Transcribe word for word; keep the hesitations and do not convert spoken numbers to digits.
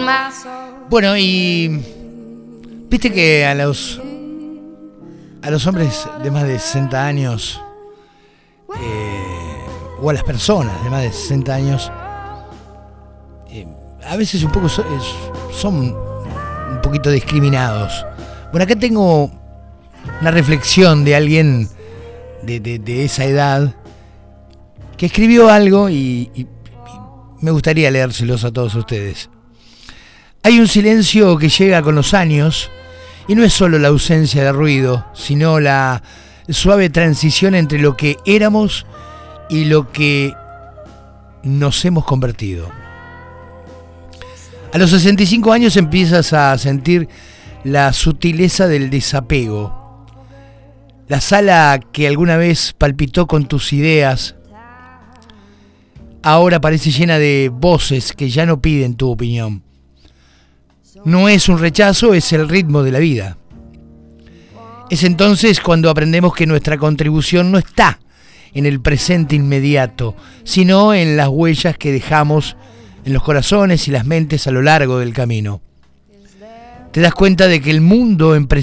Bueno, y viste que a los a los hombres de más de sesenta años eh, o a las personas de más de sesenta años eh, a veces un poco so, es, son un poquito discriminados. Bueno, acá tengo una reflexión de alguien de, de, de esa edad que escribió algo y, y, y me gustaría leérselos a todos ustedes. Hay un silencio que llega con los años y no es solo la ausencia de ruido, sino la suave transición entre lo que éramos y lo que nos hemos convertido. A los sesenta y cinco años empiezas a sentir la sutileza del desapego. La sala que alguna vez palpitó con tus ideas ahora parece llena de voces que ya no piden tu opinión. No es un rechazo, es el ritmo de la vida. Es entonces cuando aprendemos que nuestra contribución no está en el presente inmediato, sino en las huellas que dejamos en los corazones y las mentes a lo largo del camino. Te das cuenta de que el mundo en